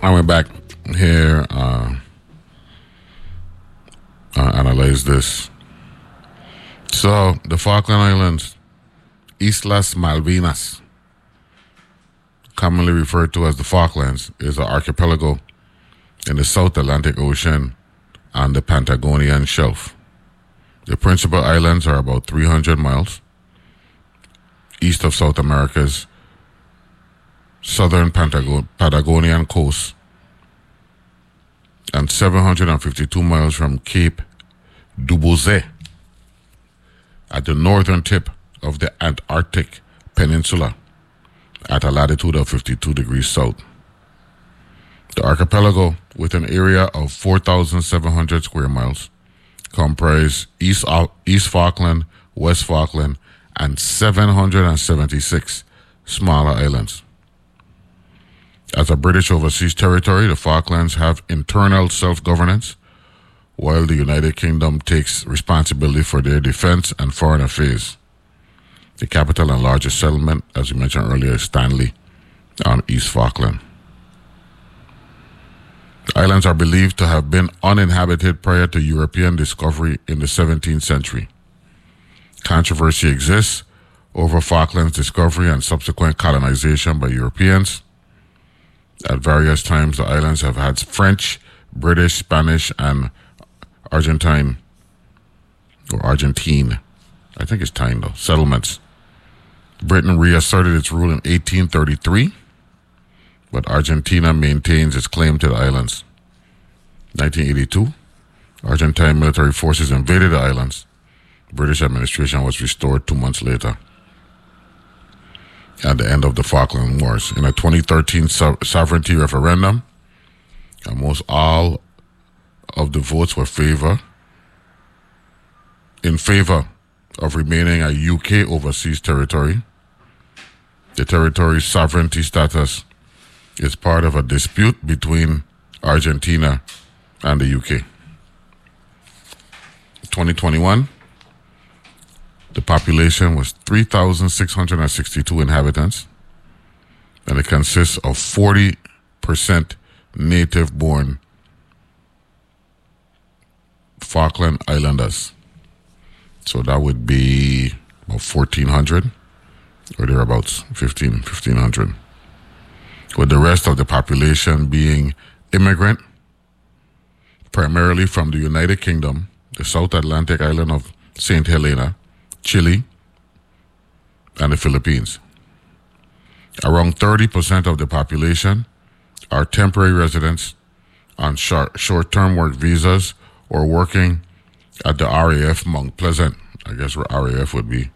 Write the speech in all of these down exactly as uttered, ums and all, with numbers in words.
I went back here, uh, uh, analyze this. So, the Falkland Islands, Islas Malvinas, commonly referred to as the Falklands, is an archipelago in the South Atlantic Ocean on the Patagonian shelf. The principal islands are about three hundred miles east of South America's southern Patagon- Patagonian coast and seven hundred fifty-two miles from Cape Dubois at the northern tip of the Antarctic Peninsula at a latitude of fifty-two degrees south. The archipelago, with an area of four thousand seven hundred square miles, comprise East, East Falkland, West Falkland, and seven hundred seventy-six smaller islands. As a British overseas territory, the Falklands have internal self-governance, while the United Kingdom takes responsibility for their defense and foreign affairs. The capital and largest settlement, as we mentioned earlier, is Stanley on East Falkland. The islands are believed to have been uninhabited prior to European discovery in the seventeenth century. Controversy exists over Falklands' discovery and subsequent colonization by Europeans. At various times, the islands have had French, British, Spanish, and Argentine, or Argentine, I think it's time though, settlements. Britain reasserted its rule in eighteen thirty-three, but Argentina maintains its claim to the islands. nineteen eighty-two, Argentine military forces invaded the islands. British administration was restored two months later at the end of the Falkland Wars. In a twenty thirteen so- sovereignty referendum, almost all of the votes were favor in favor of remaining a U K overseas territory. The territory's sovereignty status is part of a dispute between Argentina and the U K. twenty twenty-one, the population was three thousand six hundred sixty-two inhabitants, and it consists of forty percent native-born Falkland Islanders. So that would be about fourteen hundred or thereabouts, fifteen, fifteen hundred. With the rest of the population being immigrant, primarily from the United Kingdom, the South Atlantic island of Saint Helena, Chile, and the Philippines. Around thirty percent of the population are temporary residents on short, short-term work visas or working at the R A F Mount Pleasant. I guess where R A F would be.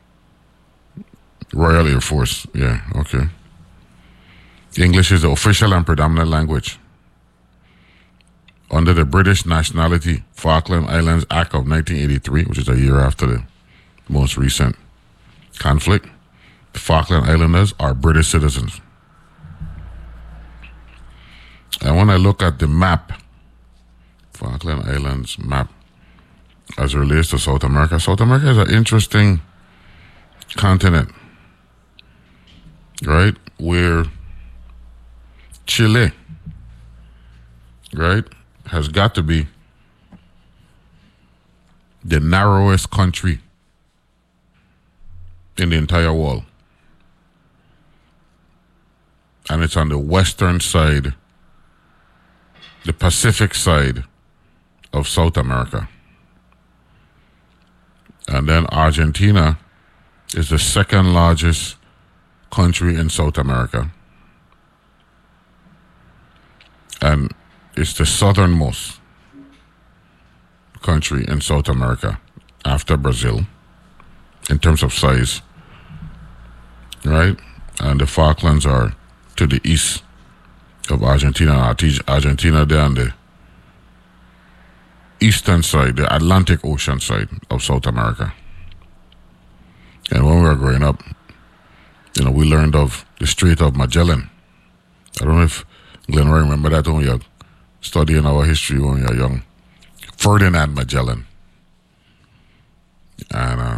Royal Air Force. Yeah, okay. English is the official and predominant language. Under the British Nationality Falkland Islands Act of nineteen eighty-three, which is a year after the most recent conflict, the Falkland Islanders are British citizens. And when I look at the map, Falkland Islands map, as it relates to South America, South America is an interesting continent, right? Where Chile, right, has got to be the narrowest country in the entire world. And it's on the western side, the Pacific side of South America. And then Argentina is the second largest country in South America. And it's the southernmost country in South America after Brazil in terms of size, right? And the Falklands are to the east of Argentina. Argentina there on the eastern side, the Atlantic Ocean side of South America. And when we were growing up, you know, we learned of the Strait of Magellan. I don't know if Glenn Roy remember that when we were studying our history when we were young. Ferdinand Magellan. And uh,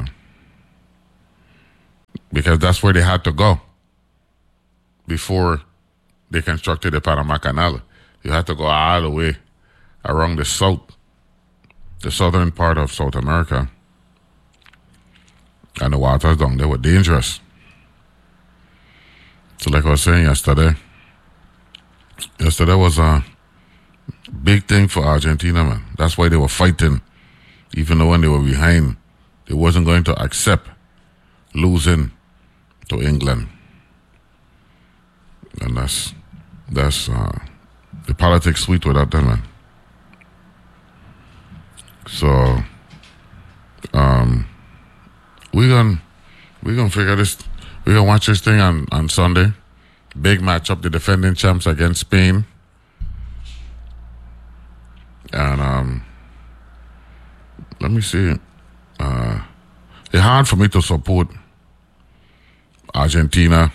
because that's where they had to go before they constructed the Panama Canal. You had to go all the way around the south, the southern part of South America. And the waters down there were dangerous. So like I was saying yesterday, yesterday was a big thing for Argentina, man. That's why they were fighting. Even though when they were behind, they wasn't going to accept losing to England. And that's, that's uh, the politics sweet without them, man. So, um, we're gonna, we're gonna figure this, we're gonna watch this thing on, on Sunday. Big matchup, the defending champs against Spain. And, um, let me see. Uh, it's hard for me to support Argentina,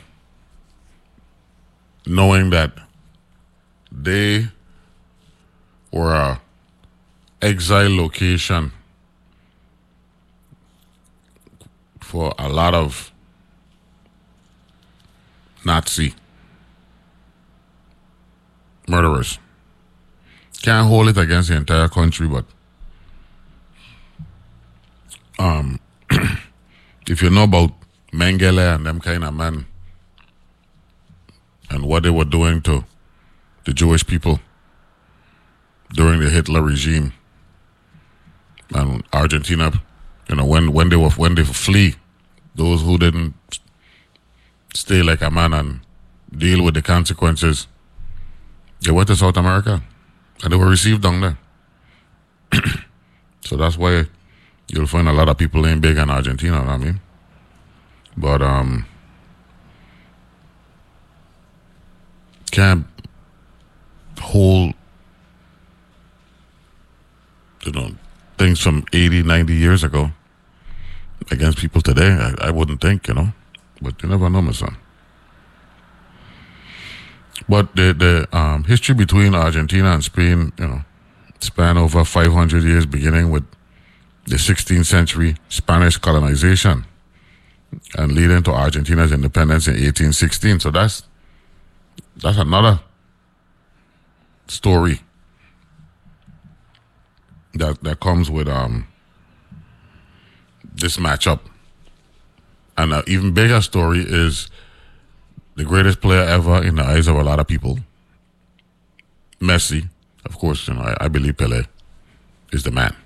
knowing that they were a exile location for a lot of Nazi murderers. Can't hold it against the entire country, but um, if you know about Mengele and them kind of men and what they were doing to the Jewish people during the Hitler regime, and Argentina, you know, when, when they were when they flee, those who didn't stay like a man and deal with the consequences, they went to South America and they were received down there. So that's why you'll find a lot of people ain't big in Argentina, you know what I mean? But um can't hold, you know, things from eighty, ninety years ago against people today. I, I wouldn't think, you know. But you never know, my son. But the the um, history between Argentina and Spain, you know, span over five hundred years, beginning with the sixteenth century Spanish colonization and leading to Argentina's independence in eighteen sixteen. So that's that's another story that that comes with um this matchup. And an even bigger story is the greatest player ever in the eyes of a lot of people, Messi. Of course, you know, I, I believe Pelé is the man.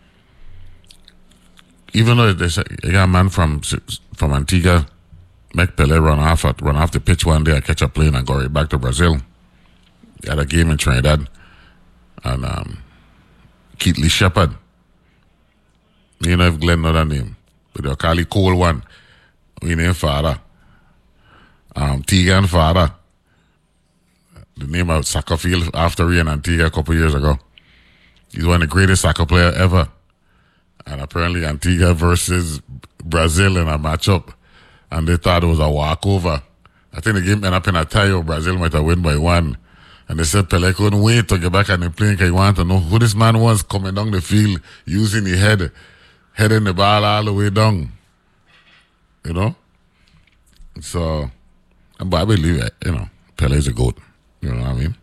Even though they say you got a man from from Antigua, make Pelé run off at, run off the pitch one day, I catch a plane and go right back to Brazil. He had a game in Trinidad, and um, Keatley Shepard. You know if Glenn know that name, but they'll call it Cole one. We name father. Um, Tegan father. The name of soccer field after we in Antigua a couple years ago. He's one of the greatest soccer player ever. And apparently Antigua versus Brazil in a matchup. And they thought it was a walkover. I think the game ended up in a tie. Brazil might have won by one. And they said Pelé couldn't wait to get back on the plane because he wanted to know who this man was coming down the field using the head, heading the ball all the way down. You know? So, but I believe it, you know, Pelé's a GOAT. You know what I mean?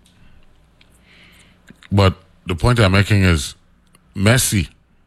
But the point I'm making is Messi,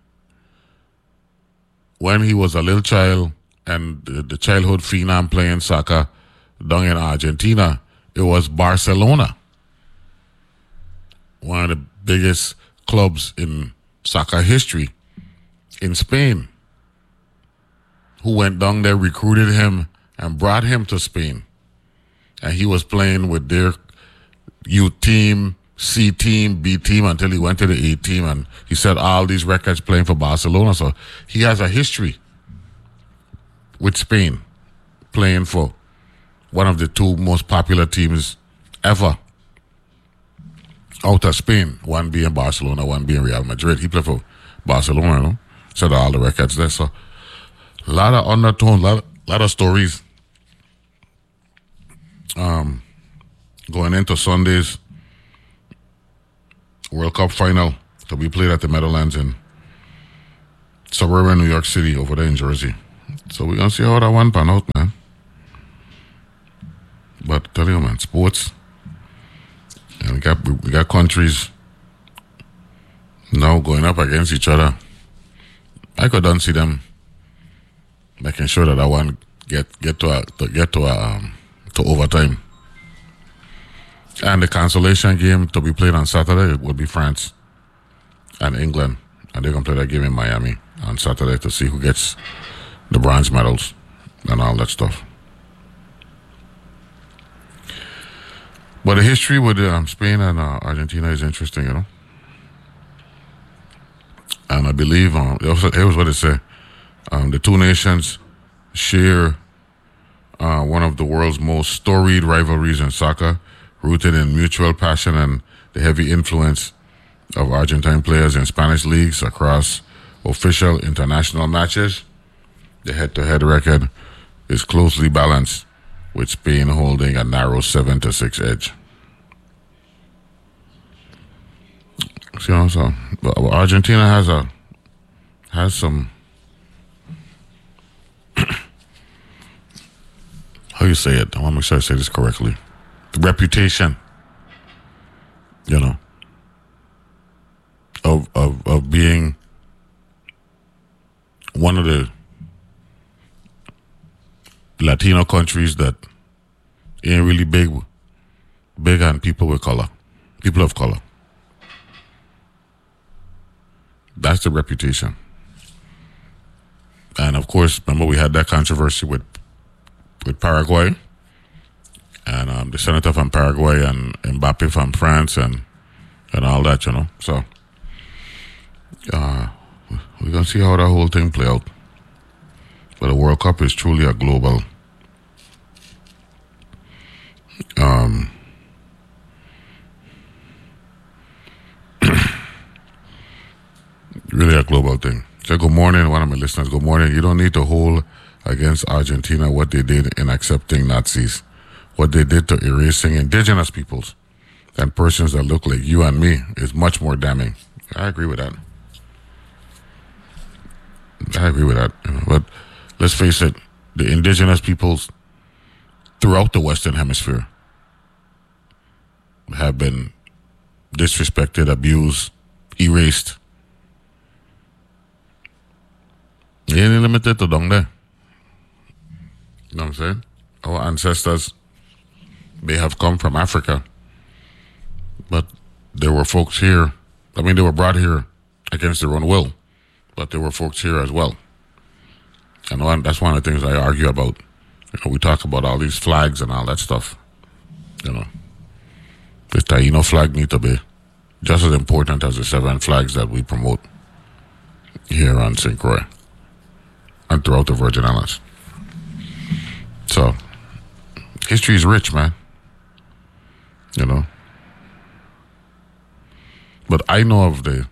when he was a little child and the, the childhood phenom playing soccer down in Argentina, it was Barcelona, one of the biggest clubs in soccer history in Spain, who went down there, recruited him, and brought him to Spain. And he was playing with their youth team, C team, B team, until he went to the A team, and he set all these records playing for Barcelona. So he has a history with Spain, playing for one of the two most popular teams ever out of Spain, one being Barcelona, one being Real Madrid. He played for Barcelona, you know, set all the records there. So a lot of undertones, a lot, lot of stories um, going into Sunday's World Cup final to be played at the Meadowlands in suburban New York City over there in Jersey. So we're going to see how that one pan out, man. But tell you, man, sports, got we got countries now going up against each other. I could don't see them making sure that I want get get to a to get to a um, to overtime. And the consolation game to be played on Saturday would be France and England, and they're gonna play that game in Miami on Saturday to see who gets the bronze medals and all that stuff. But the history with um, Spain and uh, Argentina is interesting, you know. And I believe, um, here's what it said. Um, the two nations share uh, one of the world's most storied rivalries in soccer, rooted in mutual passion and the heavy influence of Argentine players in Spanish leagues across official international matches. The head-to-head record is closely balanced, with Spain holding a narrow seven to six edge. So, you know, so but Argentina has a has some how you say it? I want to make sure I say this correctly. The reputation, you know, of of of being one of the Latino countries that ain't really big, big on people with color, people of color. That's the reputation. And of course, remember we had that controversy with with Paraguay, and um, the senator from Paraguay and Mbappe from France, and and all that, you know. So uh, we're gonna see how that whole thing play out. But the World Cup is truly a global, um, really a global thing. So good morning, one of my listeners. Good morning. You don't need to hold against Argentina what they did in accepting Nazis, what they did to erasing indigenous peoples and persons that look like you and me is much more damning. I agree with that. I agree with that. You know, but let's face it, the indigenous peoples throughout the Western Hemisphere have been disrespected, abused, erased. They ain't limited to down there. You know what I'm saying? Our ancestors may have come from Africa, but there were folks here. I mean, they were brought here against their own will, but there were folks here as well. And one, that's one of the things I argue about. You know, we talk about all these flags and all that stuff. You know, the Taino flag need to be just as important as the seven flags that we promote here on Saint Croix and throughout the Virgin Islands. So, history is rich, man. You know. But I know of the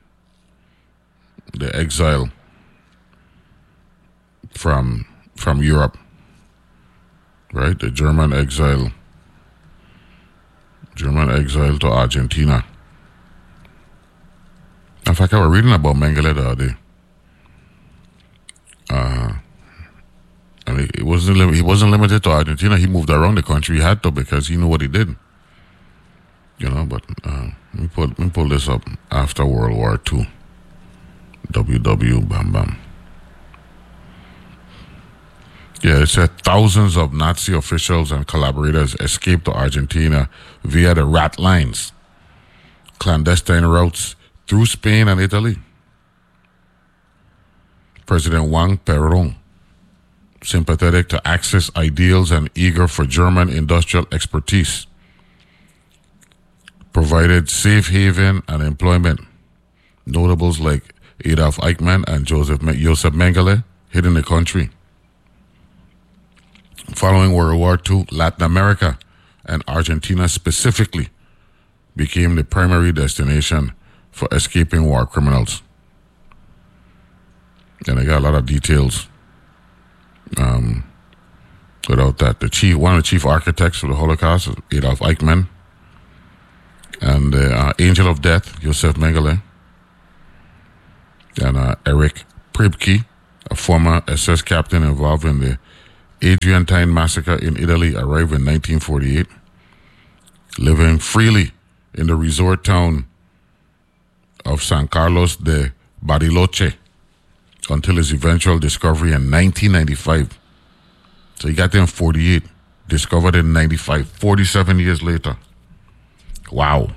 the exile from from Europe, right? The German exile, German exile to Argentina. In fact, I was reading about Mengele the other day. Uh, and it, it wasn't lim- he wasn't limited to Argentina. He moved around the country. He had to because he knew what he did. You know, but uh, let me pull, let me pull this up after World War Two. W W Bam Bam. Yeah, it said thousands of Nazi officials and collaborators escaped to Argentina via the rat lines, clandestine routes through Spain and Italy. President Juan Perón, sympathetic to Axis ideals and eager for German industrial expertise, provided safe haven and employment. Notables like Adolf Eichmann and Joseph Joseph Mengele hid in the country. Following World War Two, Latin America and Argentina specifically became the primary destination for escaping war criminals. And I got a lot of details um, without that. The chief, one of the chief architects of the Holocaust is Adolf Eichmann, and the uh, Angel of Death, Joseph Mengele, and uh, Eric Pribke, a former S S captain involved in the Adriantine massacre in Italy, arrived in nineteen forty-eight, living freely in the resort town of San Carlos de Bariloche until his eventual discovery in nineteen ninety-five. So he got there in forty-eight, discovered in ninety-five, forty-seven years later. Wow.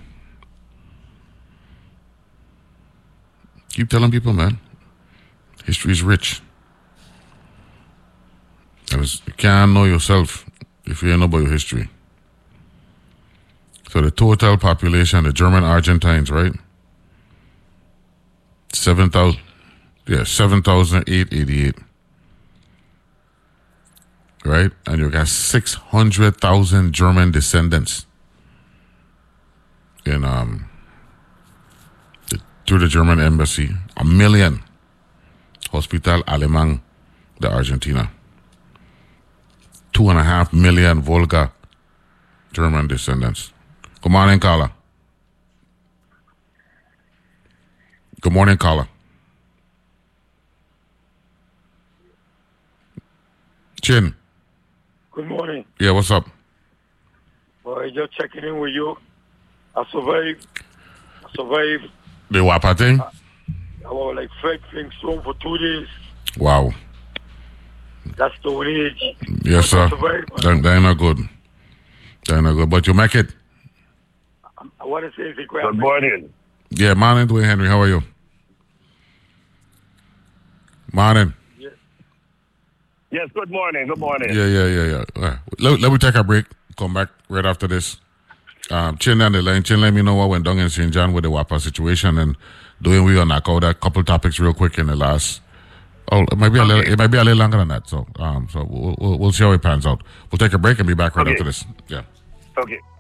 Keep telling people, man. History is rich. And it's, you can't know yourself if you don't know about your history. So the total population, the German Argentines, right? seven thousand, yeah, seven thousand eight hundred eighty-eight. Right? And you got six hundred thousand German descendants in um the, through the German embassy. A million. Hospital Alemán de Argentina. Two and a half million Volga German descendants. Good morning, Carla. Good morning, Carla. Chin. Good morning. Yeah, what's up? Boy, just checking in with you. I survived. I survived. The Wapa thing? I, I was like Fred Flintstone for two days. Wow. That's the old age. Yes, sir. That, that ain't not good. That ain't not good. But you make it. I, I want to say it's a great. Good morning. Yeah, morning, Dwayne Henry. How are you? Morning. Yes. Yes, good morning. Good morning. Yeah, yeah, yeah, yeah. All right. Let, let me take a break. Come back right after this. Um, Chin on the line. Chin, let me know what went down in Saint John with the Wapa situation, and doing we gonna knock out a couple topics real quick in the last. Oh, it might be a little. It might be a little longer than that. So, um, so we'll we'll, we'll see how it pans out. We'll take a break and be back right Okay. after this. Yeah. Okay.